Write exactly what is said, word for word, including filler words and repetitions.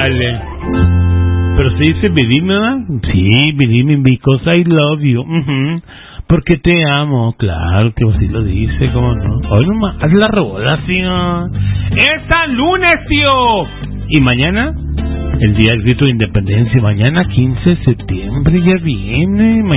vale. Pero se dice believe me, ¿verdad? Sí, believe me because I love you. Uh-huh. Porque te amo, claro que así lo dice, ¿cómo no? Hoy nomás, haz la revocación. ¡Es San Lunes, tío! Y mañana, el día del grito de independencia, mañana quince de septiembre, ya viene.